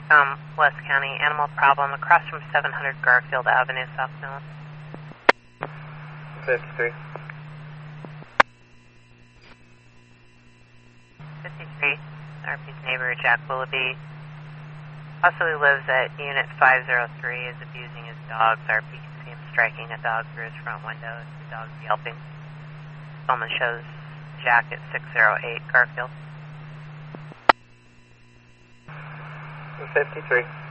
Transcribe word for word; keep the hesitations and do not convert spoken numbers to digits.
Um, West County, animal problem across from seven hundred Garfield Avenue, South Mill. fifty-three. fifty-three, R P's neighbor, Jack Willoughby, possibly lives at Unit five oh three, is abusing his dogs. R P can see him striking a dog through his front window. The dog's yelping. Filming shows Jack at six oh eight Garfield. fifty-three.